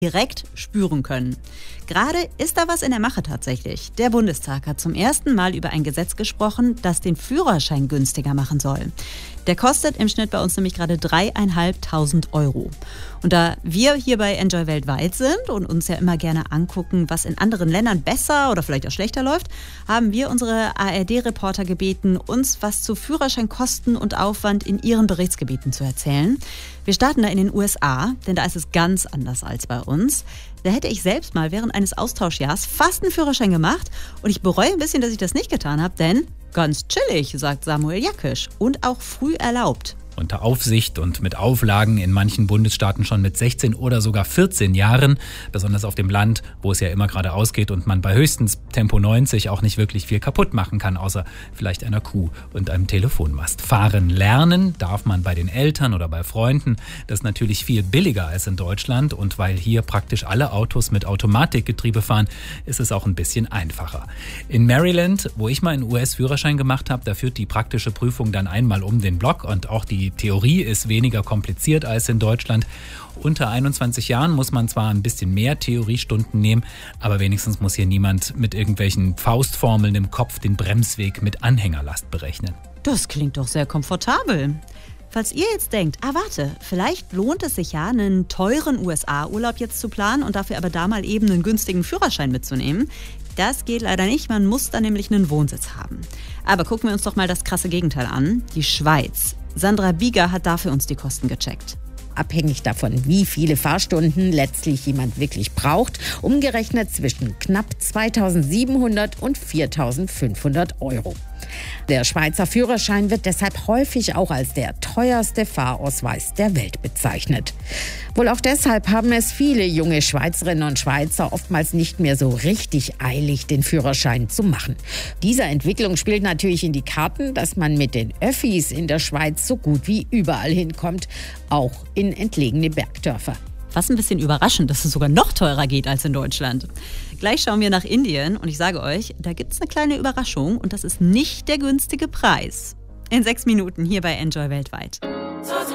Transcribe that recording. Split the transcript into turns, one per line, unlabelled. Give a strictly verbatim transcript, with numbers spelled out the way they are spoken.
direkt spüren können. Gerade ist da was in der Mache tatsächlich. Der Bundestag hat zum ersten Mal über ein Gesetz gesprochen, das den Führerschein günstiger machen soll. Der kostet im Schnitt bei uns nämlich gerade dreieinhalbtausend Euro. Und da wir hier bei Enjoy weltweit sind und uns ja immer gerne angucken, was in anderen Ländern besser oder vielleicht auch schlechter läuft, haben wir unsere A R D-Reporter gebeten, uns was zu Führerscheinkosten und Aufwand in ihren Berichtsgebieten zu erzählen. Wir starten da in den U S A, denn da ist es ganz anders als bei uns. Da hätte ich selbst mal während eines Austauschjahrs fast einen Führerschein gemacht und ich bereue ein bisschen, dass ich das nicht getan habe, denn ganz chillig, sagt Samuel Jakisch, und auch früh erlaubt.
Unter Aufsicht und mit Auflagen in manchen Bundesstaaten schon mit sechzehn oder sogar vierzehn Jahren, besonders auf dem Land, wo es ja immer geradeaus geht und man bei höchstens Tempo neunzig auch nicht wirklich viel kaputt machen kann, außer vielleicht einer Kuh und einem Telefonmast. Fahren lernen darf man bei den Eltern oder bei Freunden. Das ist natürlich viel billiger als in Deutschland und weil hier praktisch alle Autos mit Automatikgetriebe fahren, ist es auch ein bisschen einfacher. In Maryland, wo ich mal einen U S-Führerschein gemacht habe, da führt die praktische Prüfung dann einmal um den Block und auch die Die Theorie ist weniger kompliziert als in Deutschland. Unter einundzwanzig Jahren muss man zwar ein bisschen mehr Theoriestunden nehmen, aber wenigstens muss hier niemand mit irgendwelchen Faustformeln im Kopf den Bremsweg mit Anhängerlast berechnen.
Das klingt doch sehr komfortabel. Falls ihr jetzt denkt, ah warte, vielleicht lohnt es sich ja, einen teuren U S A-Urlaub jetzt zu planen und dafür aber da mal eben einen günstigen Führerschein mitzunehmen. Das geht leider nicht, man muss da nämlich einen Wohnsitz haben. Aber gucken wir uns doch mal das krasse Gegenteil an, die Schweiz. Sandra Bieger hat dafür uns die Kosten gecheckt.
Abhängig davon, wie viele Fahrstunden letztlich jemand wirklich braucht, umgerechnet zwischen knapp zweitausendsiebenhundert und viertausendfünfhundert Euro. Der Schweizer Führerschein wird deshalb häufig auch als der teuerste Fahrausweis der Welt bezeichnet. Wohl auch deshalb haben es viele junge Schweizerinnen und Schweizer oftmals nicht mehr so richtig eilig, den Führerschein zu machen. Dieser Entwicklung spielt natürlich in die Karten, dass man mit den Öffis in der Schweiz so gut wie überall hinkommt, auch in entlegene Bergdörfer.
Was ein bisschen überraschend, dass es sogar noch teurer geht als in Deutschland. Gleich schauen wir nach Indien und ich sage euch, da gibt es eine kleine Überraschung und das ist nicht der günstige Preis. In sechs Minuten hier bei Enjoy weltweit.